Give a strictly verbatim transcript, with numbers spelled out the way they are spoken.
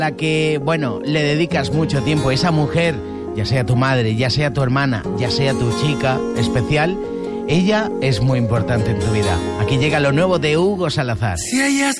la que, bueno, le dedicas mucho tiempo, esa mujer, ya sea tu madre, ya sea tu hermana, ya sea tu chica especial, ella es muy importante en tu vida. Aquí llega lo nuevo de Hugo Salazar. Si ella es